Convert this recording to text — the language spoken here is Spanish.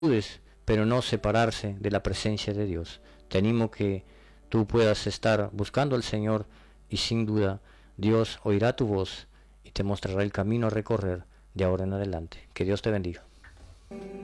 pero no separarse de la presencia de Dios. Te animo que tú puedas estar buscando al Señor y sin duda Dios oirá tu voz y te mostrará el camino a recorrer de ahora en adelante. Que Dios te bendiga.